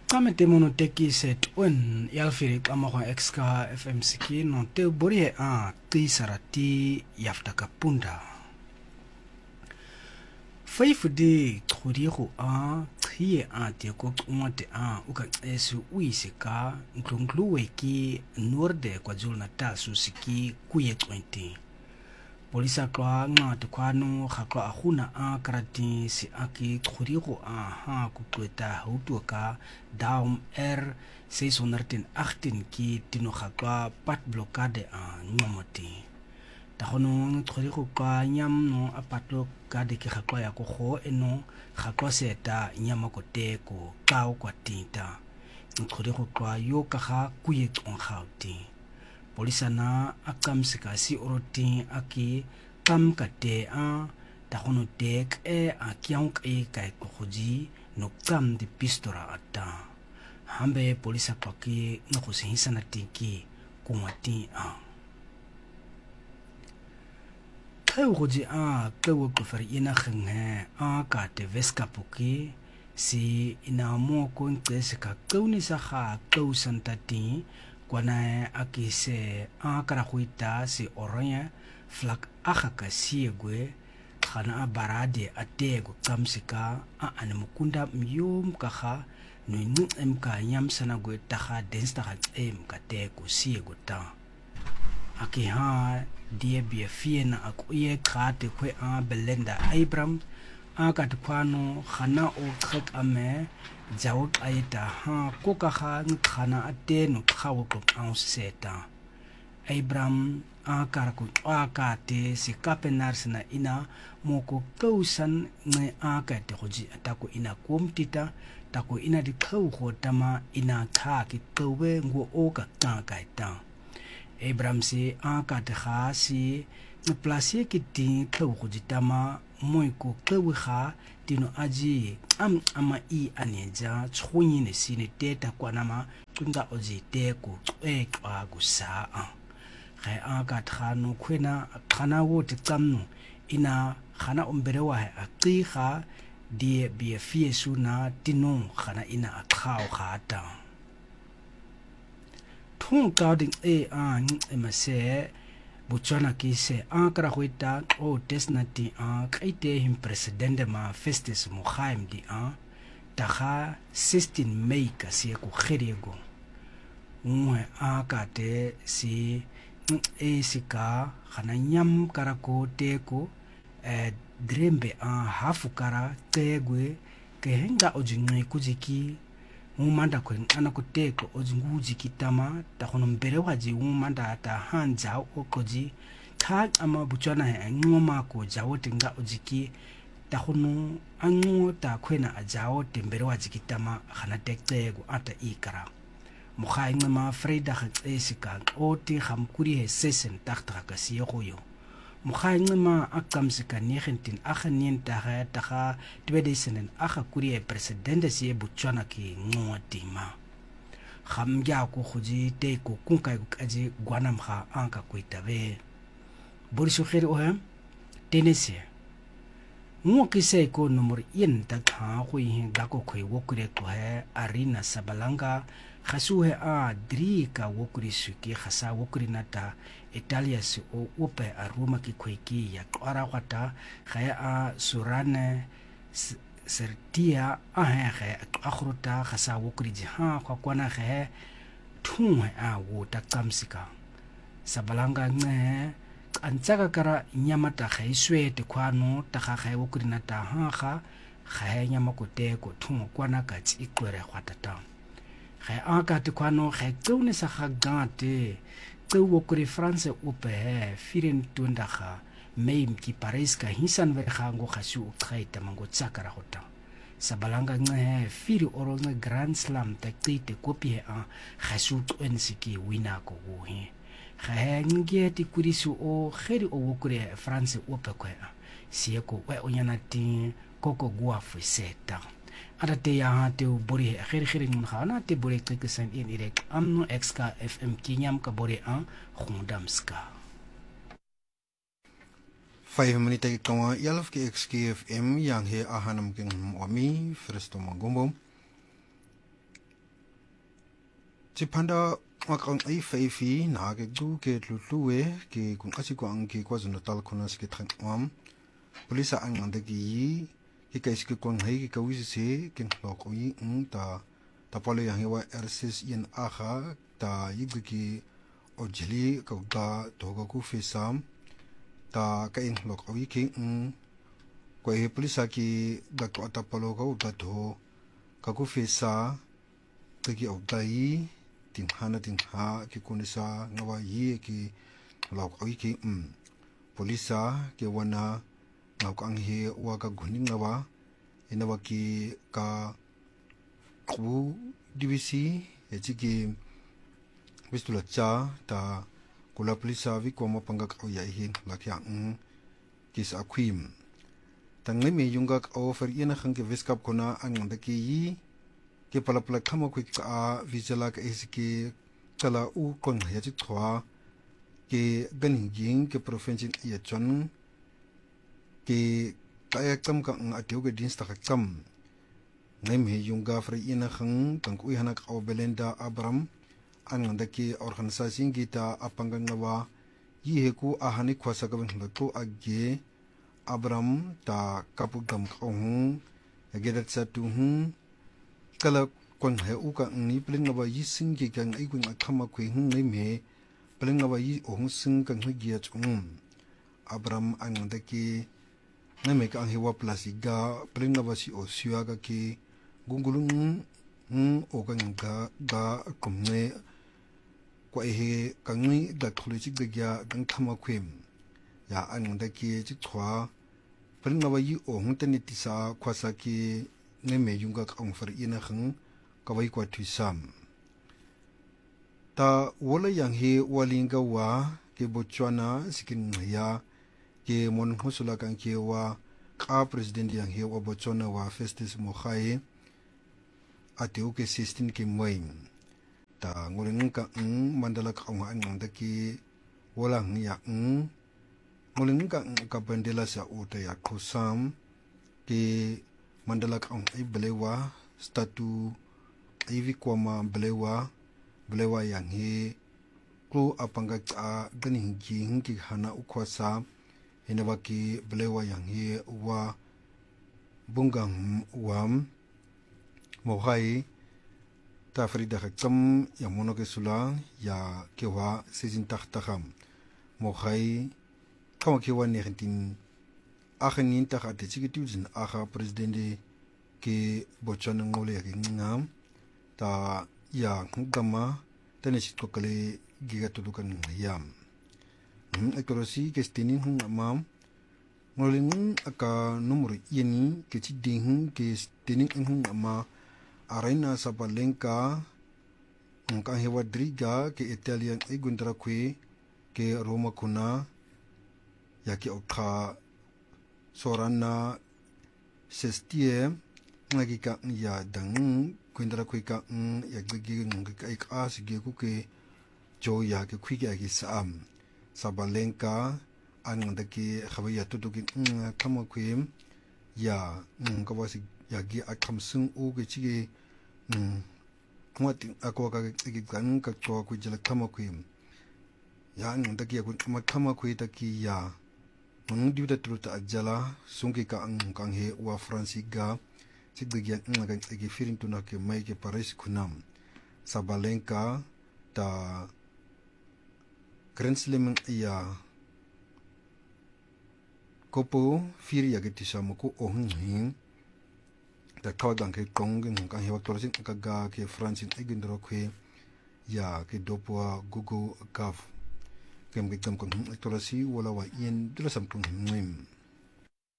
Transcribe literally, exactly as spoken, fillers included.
Kame te mono teki set un yalfiri kama exka F M siki no te bori a ti sarati yafta kapunda. Faifu di tkhurigo a tkhie a te ko umate a uka esu uise ka nklongluwe ki norde kwa Zulu Natal susiki kuye twenty. Polisa kwa nga te kwano khakwa ahuna a karati si aki tkhurigo a ha kukweta hutu ka Daum R six eighteen ki tino khakwa pat blockade a ngomoti. Tahono tkhurigo kwa nyam no apatlo kade ki khakwa ya ko kho eno khakwa seta nyama ko te ko kao kwa tinta. Tkhurigo kwa yo ka kha kuye tsong khauti. Polisa na akam sikasi oroti aki kam kate a tahono tek e a kiang e kai koji no kam di pistora ata hambe polisa paki no kusinsa na tinki kumati a kau goji a kau ko fer ina khenge a ka te veska puki si ina mo ko ntse ka kau ni sa kha kau santati kwana akise a kara huita si oranya flak akaka siegwe khana barade atego kamsika a animukunda myum kaha no em ka nyam sana gwe taha densta ha em ka te ko siego ta aki ha die bia fiena akuye khate kwe a belenda Abraham aka tkwano khana o khak ame jaut aita ha ko ka kha khana ate no khawo ko ang seta Abraham akar ko akate si kapenar sina ina moko kausan ngai akate hoji atako ina komtita tako ina di khau ho tama ina kha ki towe ngo o ka ta kai ta Abraham si akate kha si plasie ki ti khau hoji tama moi ko khau kha tino aji am ama I aneja chhunyi ne sine teta kwanama tunda oji te ko e kwa gusa a ge a ka thano khwena khana wo te tsamno ina khana ombere wa a qiga die bi fiesu na tino khana ina a khao khata thung ka ding e a emase buchana ki se a kra hoita o desnati a kaite him president ma festes mo khaim di a taha sixteen May ka se ko kherego mwe a ka te si e sika khana nyam karako teko e drembe a hafu kara tegwe ke henga ojingai kujiki umanda ko ana ko teko ojinguji kitama ta khono mbere waji umanda ta hanja okoji tha ama buchana he ngoma ko jawo tinga ojiki ta khono ango ta khwena ajawo tembere waji kitama khana tekego ata ikara mokha ngama freida khesika oti khamkuri he sesen taktra ka siyo mokha ngama akamsika nigentin akhanien taga taga twedisenen akha kuri he president si buchana ki ngotima khamja ko khoji te ko kunkai ko aji gwanam kha anka kuitabe boriso khere o hem tenese mo ki se ko nomor yen ta kha ko hi ga ko khoi wokure ko he arina sabalanga khasuhe a drika wokuri suki khasa wokuri nata Italia si o upe a Roma ki kweki ya kwara kwata khaya a surane sertia a he akhruta khasa wokuri jiha kwa kwana he thungwe a wo ta kamsika sabalanga nge antsaka kara nyamata khaiswe te kwano ta kha wokuri nata ha kha khaya nyama ko te ko thungwa kwana ka tsi ikwere khwatata ge aka te kwano ge tsone sa ga gate tso wo kuri France upe firen tunda ga meim ki Paris ka hisan ver ga ngo khasu tsaita mango tsakara hota sabalanga nge firi oro nge Grand Slam te tite kopi a khasu tsensiki wina ko wo he ge nge ti kuri su o kheri o wo kuri France upe ko sieko we onyana ti koko gua fuseta ada te ya te bori khere khere mun khana te bori ke san in irek amno exka F M kinyam ka bori an khundamska five minute ke kawa yalf ke X K F M yang he ahanam ke wami fresto magombo Chipanda wakang ai feifi na ke du ke lutluwe ke kung asi ko ang ke KwaZulu Natal kunas ke tangwam polisa ang ande ki ke kais ke kong hai ke kawisi se ke lok ui ng ta ta pole yang hewa R S S yen aha ta yigbe ki ojeli ka ta toga ku fesam ta ka in lok ui ke ng ko he polisa ki da ko ta polo ka ta to ka ku fesa ke ki otai tin hana tin ha ki kunisa ngawa yi ki lok oi ki um polisa ke wana ngau kang he wa ka gunin ngawa inawa ki ka ku divisi e chi ki wistula cha ta kula polisa vi ko ma panga ka ya hi la kya um ki sa khwim tangai me yunga ka offer ina khang ke viskap kona ang da ki yi ke pala pala kama ku ka visuala ka esiki kala u kon ya chi thwa ke ganin jing ke province ya chon ke kaya kam ka ng atiu ke din sta ka kam ngai me yunga fri ina khang tang ku hana ka Belinda Abram ang da ke organisasi kita apanga ngawa yi he ku ahani khwasa ka ben to agge Abram ta kapugam ka hu agedat sa tu hu kala kwan he u ka ni pling ngaba yi sing ki kang ai kwing akhama khwe hu nei me pling ngaba yi o hu sing kang hu gi chung Abram ang da ki na me ka he wa plasiga pling ngaba si o siwa ka ki gungulung hu o ka nga ga kumne kwa he kang ni da kholichik da gya dang khama khwem ya ang da ki chi thwa pling ngaba yi o hu tani ti sa khwasa ki ne me yunga ka ong fer ina khang ka wai kwa thu sam ta wala yang he walinga wa ke Botswana sikin ya ke mon hosula kan ke wa ka president yang he wa Botswana wa Festus Mogae ateu ke sixteen ke moin ta ngoleng ka ng mandala ka ong ang da ki wala ya ng ngoleng ka ka bandela sa uta ya khosam ke mandala ka ai belewa statu ai vi kwama belewa belewa yang he ko apanga ka gani jing ki hana ukhwasa henaba ki belewa yang he wa bungang wam mohai ta frida kam yang mono ke sula ya ke wa sejin taktakam mohai kama ke wa nineteen akhanin ta khate chiki tuzin akha president ke Botswana ngole ya ngam ta ya ngama tane sit ko kale giga tulukan yam hmm ekorosi ke stinin hung amam ngole ng aka numero yeni ke chi ding ke stinin hung ama arena sabalenka ngka hewa driga ke Italian e gundra kwe ke Roma kuna ya ke okha sorana sestie ngagi ka ya dang kwindra kwi ka ya gigi ngi ka ik as gi ku ke jo ya ke kwi ga gi sam sabalenka ang da ki khawaya tu tu ki kama kwi ya ka wasi ya gi akham sung u ge chi ge ngwat akwa ka gi kan ka cho ku jala kama kwi ya ang da ki ku kama kwi ta ki ya ng diuda truta ajala sungki ka ang kang he wa Franciga sigdigyan ng naging igifirin to na ke may ke Paris kunam Sabalenka ta Grand Slam iya kopo firi ya geti sa mo ko ohun hin ta kawagang ke kong ng kang he wa Torsin kaga ke Francin igindro kwe ya ke dopwa Google Gav kem ke tam kong torasi wala wa yen dula sam kong ngim